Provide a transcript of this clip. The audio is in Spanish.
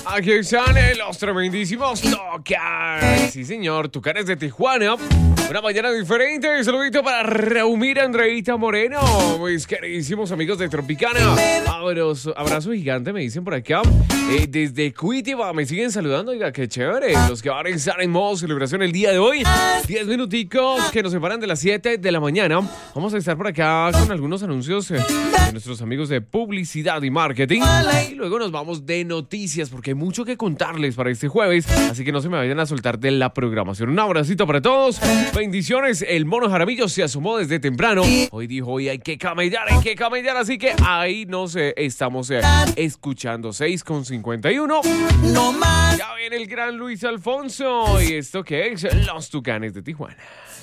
Aquí están los tremendísimos Tucanes. Sí, señor, Tucanes de Tijuana. Una mañana diferente. Saludito para Raumir Andreita Moreno. Mis queridísimos amigos de Tropicana. Abrazo gigante, me dicen por acá. Desde Cuitiba me siguen saludando. Oiga, qué chévere. Los que van a estar en modo celebración el día de hoy. 10 minuticos que nos separan de las 7 de la mañana. Vamos a estar por acá con algunos anuncios de nuestros amigos de publicidad y marketing. Y luego nos vamos de noticias porque hay mucho que contarles para este jueves. Así que no se me vayan a soltar de la programación. Un abracito para todos. Bendiciones. El Mono Jaramillo se asomó desde temprano. Hoy dijo, hoy hay que camellar. Así que ahí nos estamos escuchando. 6:51. No más. Ya viene el gran Luis Alfonso. ¿Y esto qué es? Los Tucanes de Tijuana.